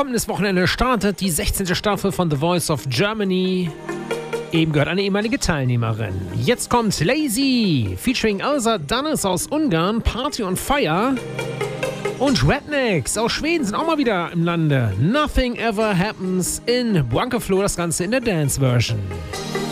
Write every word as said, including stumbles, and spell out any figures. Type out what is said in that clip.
Kommendes Wochenende startet die sechzehnte Staffel von The Voice of Germany. Eben gehört eine ehemalige Teilnehmerin. Jetzt kommt Lazy, featuring Elsa Dannes aus Ungarn, Party on Fire. Und Rednecks aus Schweden sind auch mal wieder im Lande. Nothing Ever Happens in Buankeflo, das Ganze in der Dance-Version.